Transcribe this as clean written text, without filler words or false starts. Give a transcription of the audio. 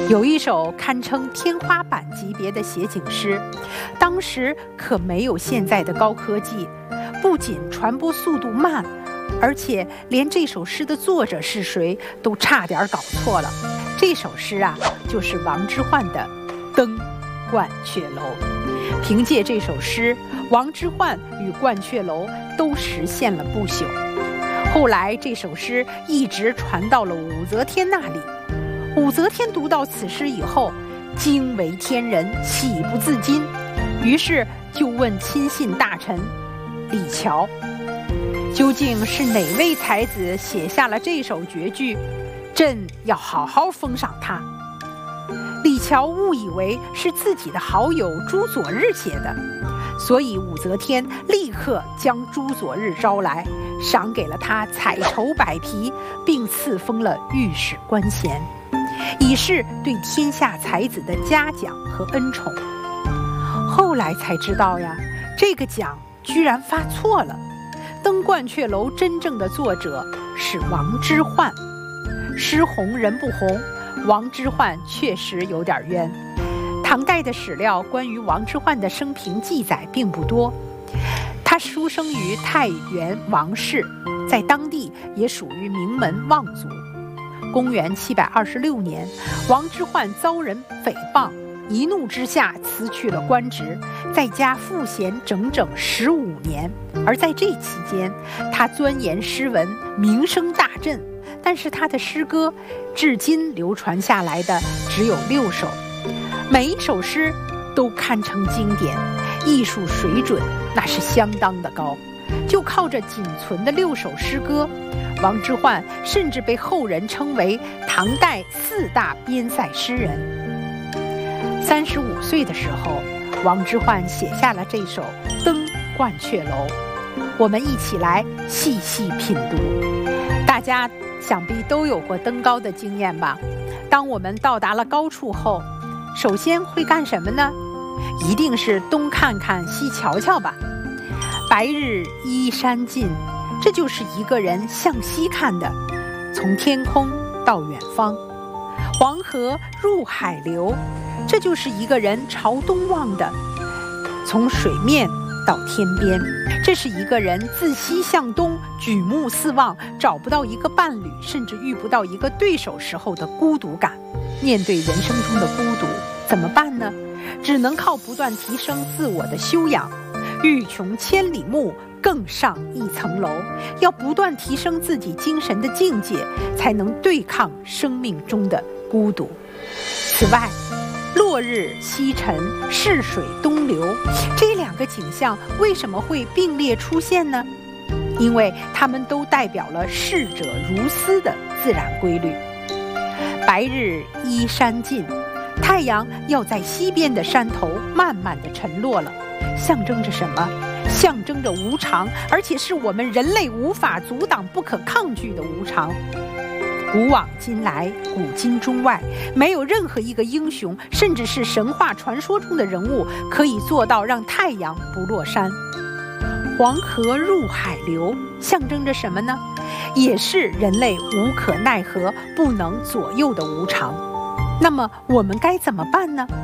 有一首堪称天花板级别的写景诗，当时可没有现在的高科技，不仅传播速度慢，而且连这首诗的作者是谁都差点搞错了。这首诗啊，就是王之涣的《登鹳雀楼》。凭借这首诗，王之涣与鹳雀楼都实现了不朽。后来这首诗一直传到了武则天那里，武则天读到此诗以后，惊为天人，喜不自禁，于是就问亲信大臣李峤，究竟是哪位才子写下了这首绝句？朕要好好封赏他。李峤误以为是自己的好友朱佐日写的，所以武则天立刻将朱佐日招来，赏给了他彩绸百匹，并赐封了御史官衔，以示对天下才子的嘉奖和恩宠。后来才知道呀，这个奖居然发错了。登鹳雀楼真正的作者是王之涣，诗红人不红，王之涣确实有点冤。唐代的史料关于王之涣的生平记载并不多，他出生于太原王氏，在当地也属于名门望族。公元726年，王之涣遭人诽谤，一怒之下辞去了官职，在家赋闲整整15年。而在这期间，他钻研诗文，名声大振。但是他的诗歌至今流传下来的只有6首，每一首诗都堪称经典，艺术水准那是相当的高。就靠着仅存的6首诗歌，王之涣甚至被后人称为唐代4大边塞诗人。35岁的时候，王之涣写下了这首《登鹳雀楼》，我们一起来细细品读。大家想必都有过登高的经验吧？当我们到达了高处后，首先会干什么呢？一定是东看看西瞧瞧吧。白日依山尽，这就是一个人向西看的，从天空到远方。黄河入海流，这就是一个人朝东望的，从水面到天边。这是一个人自西向东，举目四望，找不到一个伴侣，甚至遇不到一个对手时候的孤独感。面对人生中的孤独，怎么办呢？只能靠不断提升自我的修养。欲穷千里目，更上一层楼。要不断提升自己精神的境界，才能对抗生命中的孤独。此外，落日西沉，逝水东流，这2个景象为什么会并列出现呢？因为它们都代表了逝者如斯的自然规律。白日依山尽，太阳要在西边的山头慢慢地沉落了，象征着什么？象征着无常，而且是我们人类无法阻挡、不可抗拒的无常。古往今来，古今中外，没有任何一个英雄，甚至是神话传说中的人物，可以做到让太阳不落山。黄河入海流，象征着什么呢？也是人类无可奈何、不能左右的无常。那么我们该怎么办呢？